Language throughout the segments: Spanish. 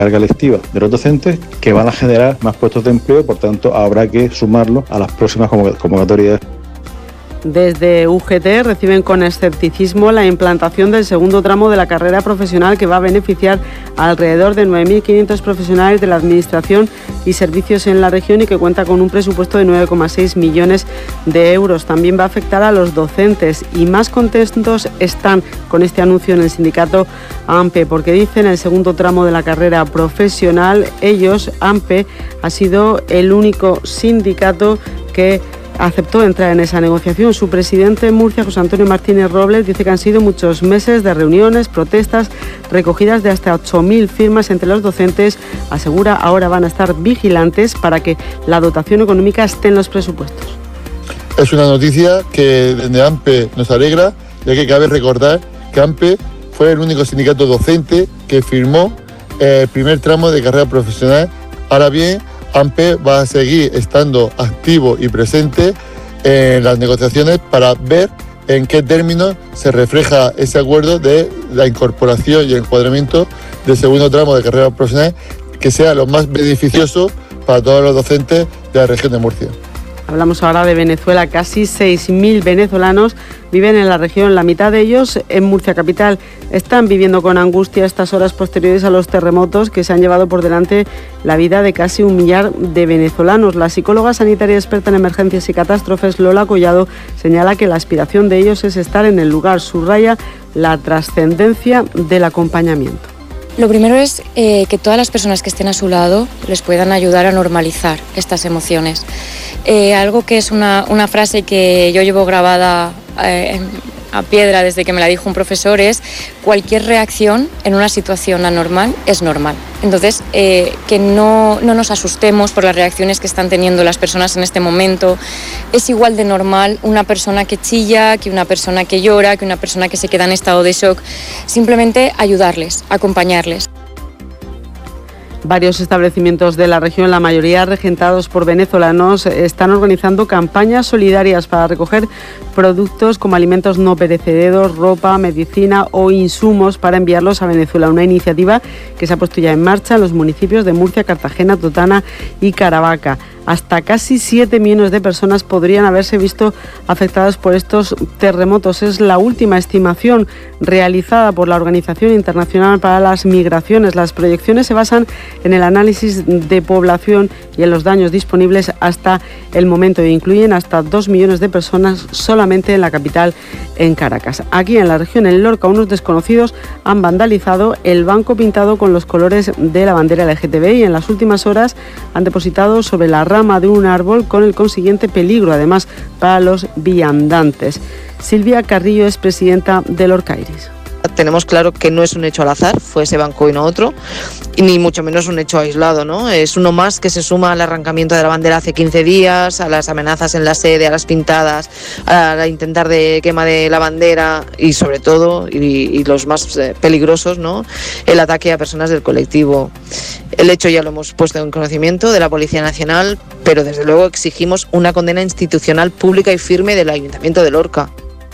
carga lectiva de los docentes que van a generar más puestos de empleo, por tanto habrá que sumarlo a las próximas convocatorias. Desde UGT reciben con escepticismo la implantación del segundo tramo de la carrera profesional, que va a beneficiar a alrededor de 9.500 profesionales de la Administración y servicios en la región y que cuenta con un presupuesto de 9,6 millones de euros. También va a afectar a los docentes y más contentos están con este anuncio en el sindicato AMPE, porque dicen el segundo tramo de la carrera profesional, ellos, AMPE, ha sido el único sindicato que aceptó entrar en esa negociación. Su presidente en Murcia, José Antonio Martínez Robles, dice que han sido muchos meses de reuniones, protestas, recogidas de hasta 8.000 firmas entre los docentes. Asegura, ahora van a estar vigilantes para que la dotación económica esté en los presupuestos. Es una noticia que desde AMPE nos alegra, ya que cabe recordar que AMPE fue el único sindicato docente que firmó el primer tramo de carrera profesional. Ahora bien, AMPE va a seguir estando activo y presente en las negociaciones para ver en qué términos se refleja ese acuerdo de la incorporación y el encuadramiento del segundo tramo de carrera profesional, que sea lo más beneficioso para todos los docentes de la región de Murcia. Hablamos ahora de Venezuela. Casi 6.000 venezolanos viven en la región. La mitad de ellos en Murcia capital. Están viviendo con angustia estas horas posteriores a los terremotos que se han llevado por delante la vida de casi 1 millar de venezolanos. La psicóloga sanitaria experta en emergencias y catástrofes, Lola Collado, señala que la aspiración de ellos es estar en el lugar. Subraya la trascendencia del acompañamiento. Lo primero es que todas las personas que estén a su lado les puedan ayudar a normalizar estas emociones. Algo que es una frase que yo llevo grabada a piedra desde que me la dijo un profesor es: cualquier reacción en una situación anormal es normal. Entonces, que no nos asustemos por las reacciones que están teniendo las personas en este momento. Es igual de normal una persona que chilla, que una persona que llora, que una persona que se queda en estado de shock. Simplemente ayudarles, acompañarles. Varios establecimientos de la región, la mayoría regentados por venezolanos, están organizando campañas solidarias para recoger productos como alimentos no perecederos, ropa, medicina o insumos para enviarlos a Venezuela. Una iniciativa que se ha puesto ya en marcha en los municipios de Murcia, Cartagena, Totana y Caravaca. Hasta casi 7 millones de personas podrían haberse visto afectadas por estos terremotos. Es la última estimación realizada por la Organización Internacional para las Migraciones. Las proyecciones se basan en el análisis de población y en los daños disponibles hasta el momento, e incluyen hasta 2 millones de personas solamente en la capital, en Caracas. Aquí en la región, en Lorca, unos desconocidos han vandalizado el banco pintado con los colores de la bandera LGTBI y en las últimas horas han depositado sobre la rama de un árbol, con el consiguiente peligro además para los viandantes. Silvia Carrillo es presidenta de Lorca Iris. Tenemos claro que no es un hecho al azar, fue ese banco y no otro, y ni mucho menos un hecho aislado, ¿no? Es uno más que se suma al arrancamiento de la bandera hace 15 días, a las amenazas en la sede, a las pintadas, a intentar de quema de la bandera y sobre todo, y los más peligrosos, ¿no?, el ataque a personas del colectivo. El hecho ya lo hemos puesto en conocimiento de la Policía Nacional, pero desde luego exigimos una condena institucional pública y firme del Ayuntamiento de Lorca.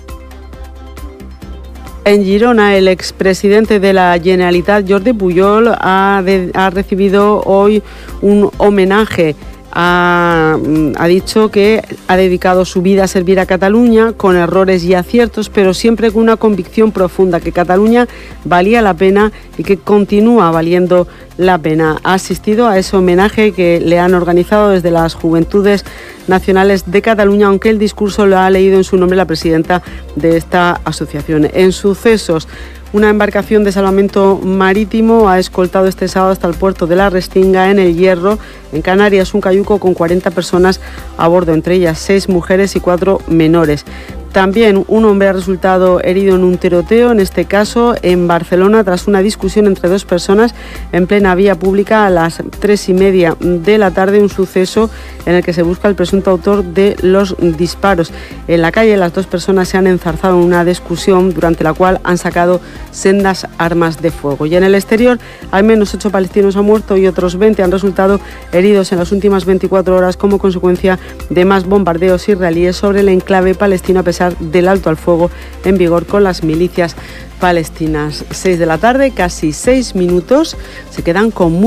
En Girona, el expresidente de la Generalitat, Jordi Pujol, ha recibido hoy un homenaje. Ha dicho que ha dedicado su vida a servir a Cataluña, con errores y aciertos, pero siempre con una convicción profunda, que Cataluña valía la pena y que continúa valiendo la pena. Ha asistido a ese homenaje que le han organizado desde las Juventudes Nacionales de Cataluña, aunque el discurso lo ha leído en su nombre la presidenta de esta asociación. En sucesos, una embarcación de salvamento marítimo ha escoltado este sábado hasta el puerto de La Restinga, en El Hierro, en Canarias, un cayuco con 40 personas a bordo, entre ellas 6 mujeres y 4 menores. También un hombre ha resultado herido en un tiroteo, en este caso en Barcelona, tras una discusión entre 2 personas en plena vía pública a las 3:30 de la tarde, un suceso en el que se busca el presunto autor de los disparos. En la calle, las 2 personas se han enzarzado en una discusión durante la cual han sacado sendas armas de fuego. Y en el exterior, al menos 8 palestinos han muerto y otros 20 han resultado heridos en las últimas 24 horas como consecuencia de más bombardeos israelíes sobre el enclave palestino, a pesar pesar del alto al fuego en vigor con las milicias palestinas. 6 de la tarde, casi 6 minutos, se quedan con